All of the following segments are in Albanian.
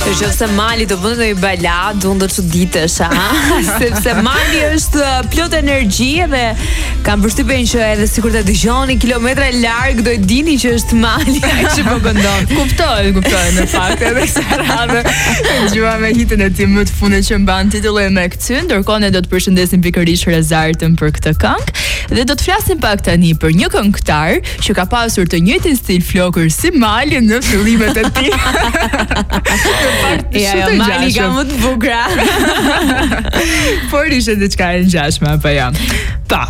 Nëse Mali do bënte një balad, unë do çuditesh, sepse Mali është plot energji dhe kam përshtypjen që edhe sikur ta dëgjoni kilometra larg do e dini që është Mali që po këndon. Kuptoj në fakt edhe kësaj radhe. Gjua me hitin e tim më të fundit që mban titullin Me Kcy, ndërkohë ne do të përshëndesim pikërisht Rezartën për këtë këngë dhe do të flasim pak tani për një këngëtar që ka pasur të njëjtin stil flokër si Mali në fillimet e tij. Ja, Mali ka më të bukura. Por ishte diçka e ngjashme apo jo? Pa.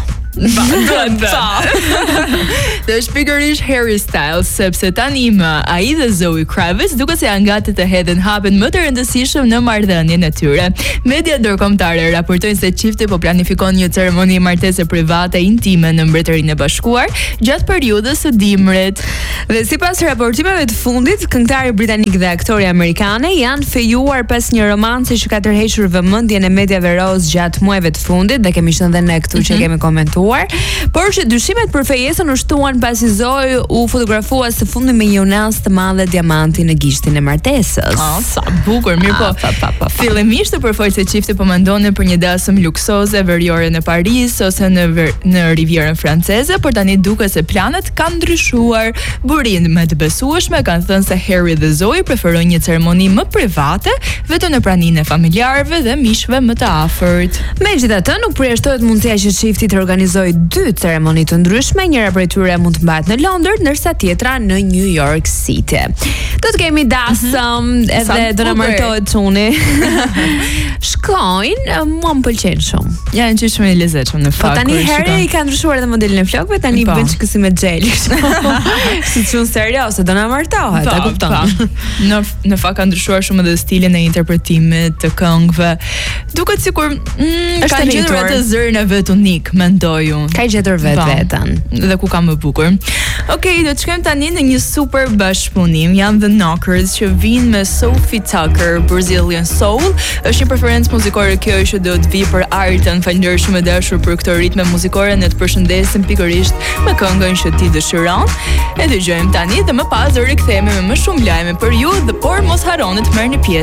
Dhe është pikërisht Harry Styles, sepse tani ai dhe Zoe Kravitz duket se janë gati të hedhin hapin më të rëndësishëm në marrëdhënien e tyre. Media ndërkombëtare raportojnë se çifti po planifikon një ceremoni martese private intime në Mbretërinë e Bashkuar gjatë periudhës së dimrit. Dhe sipas raportimeve të fundit, këngëtari britanik dhe aktori amerikane janë fejuar pas një romanci që ka tërhequr vëmendjen e mediave roz gjatë muajve të fundit, dhe kemi qenë edhe ne këtu që kemi komentuar. Por që dyshimet për fejesën u shtuan pasi Zoe u fotografua së fundi me një unas të madhe diamanti në gishtin e martesës. Sa bukur, mirë po. Fillimisht të përfojë se çifti po mendonin për një dasëm luksoze veriore në Paris ose në Rivierën Franceze, por tani duket se planet kanë ndryshuar. Burin më të besueshme kanë thënë se Harry dhe Zoe preferojnë një ceremoni më private, vetëm në praninë e familjarëve dhe miqve më të afërt. Megjithatë, nuk përjashtohet mundësia që çifti të organizojë 2 ceremoni të ndryshme, njëra prej tyre mund të mbahet në Londër, ndërsa tjetra në New York City. Do të kemi dasëm edhe do na martohet çuni. Shkojnë, mua më pëlqen shumë. Ja, në çështën e lezetshëm në fakt. Po tani Harry i ka ndryshuar edhe modelin e flokëve, tani bën çikësi me xhel. Si çun serioze, do na martohet, e kupton. Në fakt ka ndryshuar shumë edhe stilin e interpretimit të këngëve. Duket sikur ka gjetur atë zërin e vet unik, mendoj unë. Ka gjetur veten. Dhe ku ka më bukur. Okej, do të shkojmë tani në një super bashkëpunim. Janë The Knockers që vinë me Sophie Tucker, Brazilian Soul. Është një preferencë muzikore kjo që do të vi për Artën. Falënderit shumë e dashur për këtë ritme muzikore. Ne të përshëndesim pikërisht me këngën që ti dëshiron. E dëgjojmë tani dhe më pas do rikthehemi me më shumë lajme për ju, dhe por mos harroni të merrni pjesë